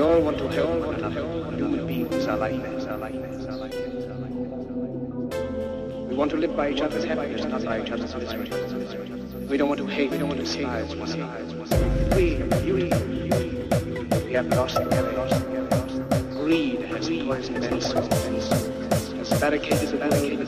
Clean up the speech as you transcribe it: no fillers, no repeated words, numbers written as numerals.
all want to help one another. Human beings are like that. We want to live by each other's happiness, not by each other's misery. We don't want to hate, we don't want to despise one another. We have lost. Greed has poisoned men's souls, has barricaded the world